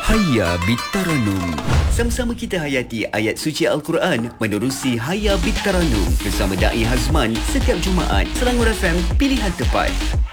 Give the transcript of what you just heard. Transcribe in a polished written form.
Hayya Bitaranum. Sama-sama kita hayati ayat suci Al-Quran menerusi Hayya Bitaranum bersama Da'i Hazman setiap Jumaat. Selangor FM, pilihan tepat.